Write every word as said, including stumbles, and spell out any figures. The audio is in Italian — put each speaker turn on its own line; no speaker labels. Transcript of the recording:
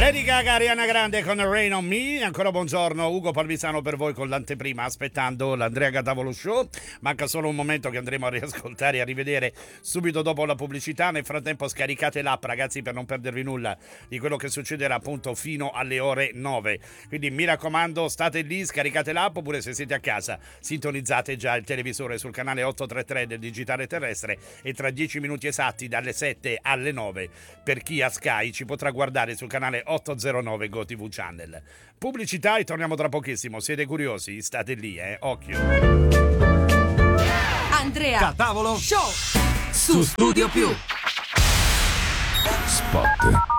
Lady Gaga, Ariana Grande con Rain on Me. Ancora buongiorno, Ugo Palmisano per voi con l'anteprima, aspettando l'Andrea Gatavolo Show. Manca solo un momento che andremo a riascoltare e a rivedere subito dopo la pubblicità. Nel frattempo scaricate l'app, ragazzi, per non perdervi nulla di quello che succederà appunto fino alle ore nove. Quindi mi raccomando, state lì, scaricate l'app, oppure se siete a casa sintonizzate già il televisore sul canale ottocentotrentatré del digitale terrestre, e tra dieci minuti esatti dalle sette alle nove per chi ha Sky ci potrà guardare sul canale ottocentonove Go T V Channel. Pubblicità e torniamo tra pochissimo. Siete curiosi? State lì, eh? Occhio.
Andrea
Gatavolo
Show
su Studio Più.
Spot.